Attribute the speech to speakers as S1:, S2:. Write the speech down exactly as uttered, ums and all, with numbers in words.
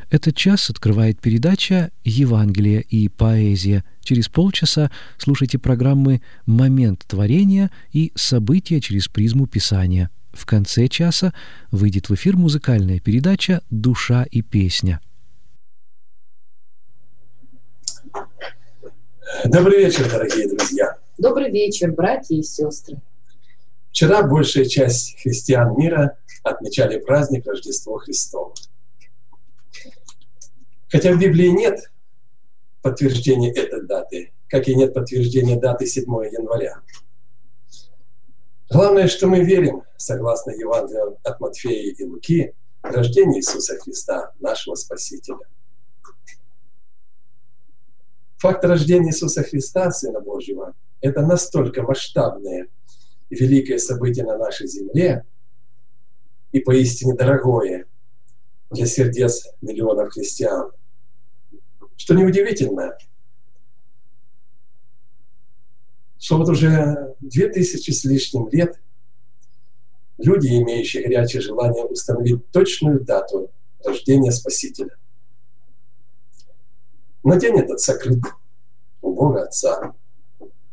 S1: Этот час открывает передача «Евангелие и поэзия». Через полчаса слушайте программы «Момент творения» и «События через призму Писания». В конце часа выйдет в эфир музыкальная передача «Душа и песня».
S2: Добрый вечер, дорогие друзья.
S3: Добрый вечер, братья и сестры.
S2: Вчера большая часть христиан мира отмечали праздник Рождества Христова. Хотя в Библии нет подтверждения этой даты, как и нет подтверждения даты седьмого января. Главное, что мы верим, согласно Евангелию от Матфея и Луки, в рождение Иисуса Христа, нашего Спасителя. Факт рождения Иисуса Христа, Сына Божьего, это настолько масштабное и великое событие на нашей земле и поистине дорогое для сердец миллионов христиан, что неудивительно, что вот уже две тысячи с лишним лет люди, имеющие горячее желание установить точную дату рождения Спасителя. Но день этот сокрыт у Бога Отца.